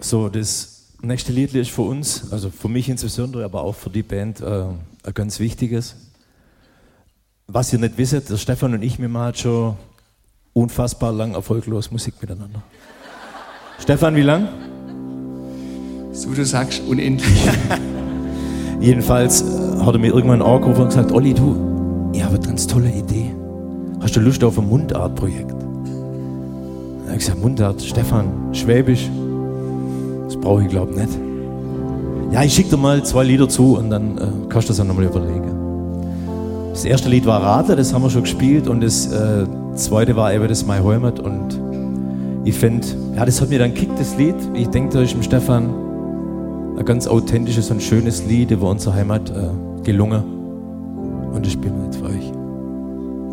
So, das nächste Lied ist für uns, also für mich insbesondere, aber auch für die Band, ein ganz wichtiges. Was ihr nicht wisst, der Stefan und ich, wir machen schon unfassbar lang erfolglos Musik miteinander. Stefan, wie lang? So, du sagst unendlich. Jedenfalls hat er mir irgendwann angerufen und gesagt, Olli, du, ich habe eine ganz tolle Idee. Hast du Lust auf ein Mundart-Projekt? Da habe ich gesagt, Mundart, Stefan, Schwäbisch, das brauche ich glaube nicht. Ja, ich schicke dir mal 2 Lieder zu und dann kannst du das auch nochmal überlegen. Das erste Lied war Radler, das haben wir schon gespielt und das zweite war eben das My Heimat und ich finde, ja, das hat mir dann gekickt, das Lied. Ich denke, da ist dem Stefan ein ganz authentisches und schönes Lied über unsere Heimat gelungen und das spielen wir jetzt für euch.